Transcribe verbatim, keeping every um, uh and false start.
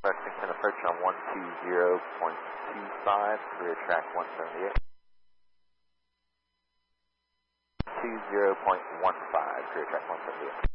Lexington approach on one two zero point two five, career track one seventy-eight. two zero point one five, career track one seventy-eight.